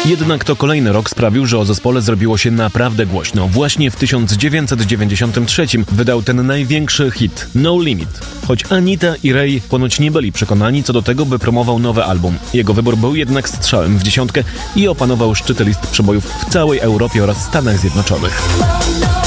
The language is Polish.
Jednak to kolejny rok sprawił, że o zespole zrobiło się naprawdę głośno. Właśnie w 1993 wydał ten największy hit No Limit. Choć Anita i Ray ponoć nie byli przekonani co do tego, by promował nowy album. Jego wybór był jednak strzałem w dziesiątkę i opanował szczyty list przebojów w całej Europie oraz Stanach Zjednoczonych.